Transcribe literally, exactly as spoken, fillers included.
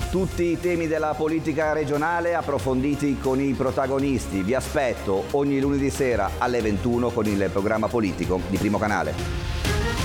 Tutti i temi della politica regionale approfonditi con i protagonisti. Vi aspetto ogni lunedì sera alle ventuno con il programma politico di Primo Canale.